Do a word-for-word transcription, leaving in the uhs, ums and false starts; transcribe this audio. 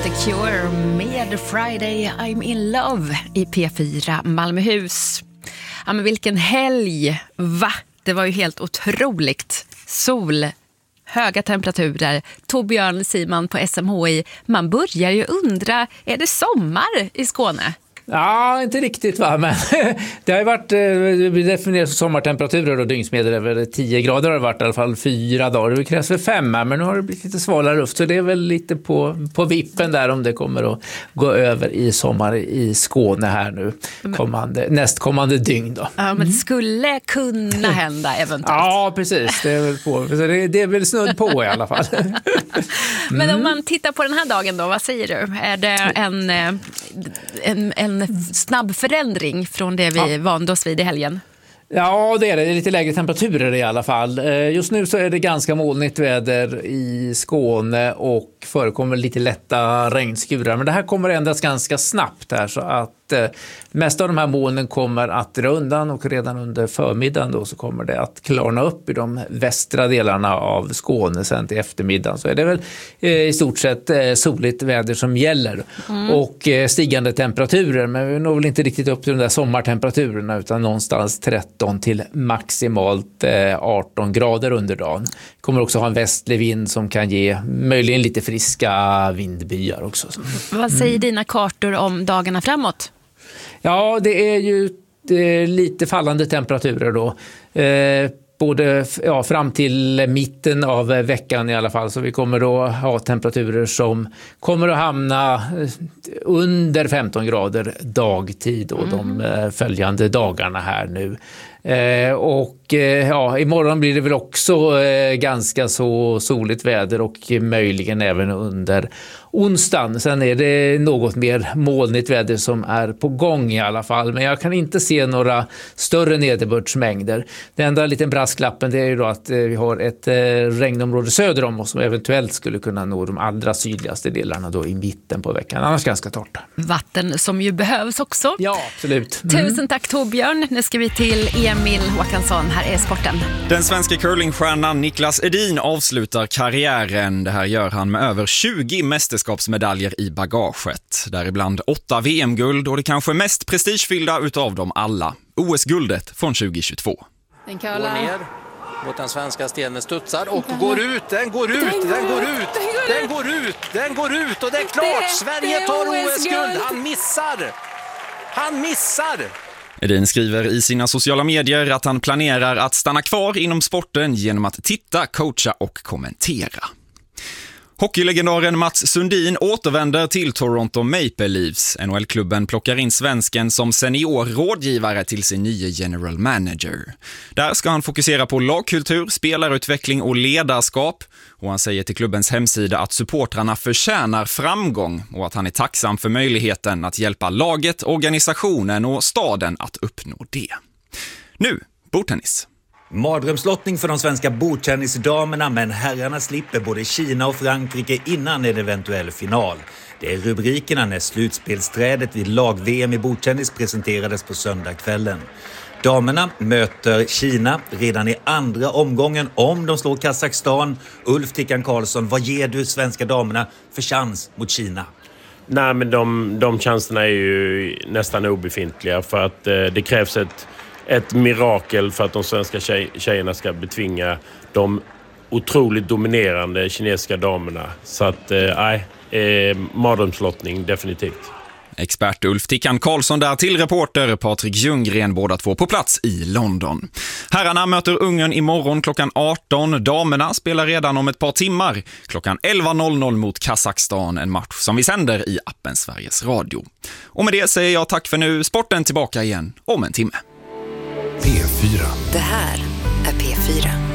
The Cure med Friday I'm in love i P fyra Malmöhus. Ja, men vilken helg, va? Det var ju helt otroligt. Sol, höga temperaturer, Torbjörn Simon på S M H I. Man börjar ju undra, är det sommar i Skåne? Ja, inte riktigt va, men det har ju varit, det definieras som sommartemperaturer och dygnsmedel över tio grader har det varit i alla fall fyra dagar. Det krävs för fem här, men nu har det blivit lite svalare luft så det är väl lite på, på vippen där om det kommer att gå över i sommar i Skåne här nu kommande, nästkommande dygn då. Ja, men det skulle kunna hända eventuellt. Ja, precis. Det är väl, på, så det, det är väl snudd på i alla fall. Mm. Men om man tittar på den här dagen då, vad säger du? Är det en, en, en En snabb förändring från det vi ja. vande oss vid i helgen? Ja, det är det. Det är lite lägre temperaturer i alla fall. Just nu så är det ganska molnigt väder i Skåne och förekommer lite lätta regnskurar. Men det här kommer ändras ganska snabbt här så att eh, mest av de här molnen kommer att dra undan och redan under förmiddagen då så kommer det att klarna upp i de västra delarna av Skåne sen till eftermiddagen. Så är det väl eh, i stort sett eh, soligt väder som gäller mm. och eh, stigande temperaturer. Men vi når väl inte riktigt upp till de där sommartemperaturerna utan någonstans tretton till maximalt eh, arton grader under dagen. Kommer också ha en västlig vind som kan ge möjligen lite friska vindbyar också. Vad säger mm. dina kartor om dagarna framåt? Ja, det är ju det är lite fallande temperaturer då. Eh, både ja, fram till mitten av veckan i alla fall. Så vi kommer då ha temperaturer som kommer att hamna under femton grader dagtid och mm. de följande dagarna här nu. Eh, och eh, ja, imorgon blir det väl också eh, ganska så soligt väder och möjligen även under onsdagen. Sen är det något mer molnigt väder som är på gång i alla fall. Men jag kan inte se några större nederbördsmängder. Det enda liten brasklappen det är ju då att eh, vi har ett eh, regnområde söder om oss som eventuellt skulle kunna nå de allra sydligaste delarna då i mitten på veckan. Annars ganska torrt. Vatten som ju behövs också. Ja, absolut. Mm. Tusen tack Torbjörn. Nu ska vi till Emil Håkansson. Här är sporten. Den svenska curlingstjärnan Niklas Edin avslutar karriären. Det här gör han med över tjugo mästerskapsmedaljer i bagaget. Däribland åtta V M-guld och det kanske mest prestigefyllda utav dem alla. O S-guldet från tjugohundratjugotvå. Den går ner mot den svenska stenen, studsar och går ut, den går ut, den, den går ut, den går ut, den går ut och det är klart, det, Sverige det tar O S-guld, han missar, han missar. Edin skriver i sina sociala medier att han planerar att stanna kvar inom sporten genom att titta, coacha och kommentera. Hockeylegendaren Mats Sundin återvänder till Toronto Maple Leafs. N H L-klubben plockar in svensken som seniorrådgivare till sin nya general manager. Där ska han fokusera på lagkultur, spelarutveckling och ledarskap. Och han säger till klubbens hemsida att supportrarna förtjänar framgång och att han är tacksam för möjligheten att hjälpa laget, organisationen och staden att uppnå det. Nu, bordtennis. Mardrömslottning för de svenska bordtennisdamerna, men herrarna slipper både Kina och Frankrike innan en eventuell final. Det är rubrikerna när slutspelsträdet vid lag-V M i bordtennis presenterades på söndagskvällen. Damerna möter Kina redan i andra omgången om de slår Kazakstan. Ulf Tickan Karlsson, vad ger du svenska damerna för chans mot Kina? Nej, men de, de chanserna är ju nästan obefintliga för att eh, det krävs ett Ett mirakel för att de svenska tjej, tjejerna ska betvinga de otroligt dominerande kinesiska damerna. Så att, nej, eh, mardrömslottning definitivt. Expert Ulf Tickan Karlsson där till reporter Patrik Ljunggren, båda två på plats i London. Herrarna möter Ungern imorgon klockan arton. Damerna spelar redan om ett par timmar klockan elva mot Kazakstan, en match som vi sänder i appen Sveriges Radio. Och med det säger jag tack för nu. Sporten tillbaka igen om en timme. P fyra. Det här är P fyra.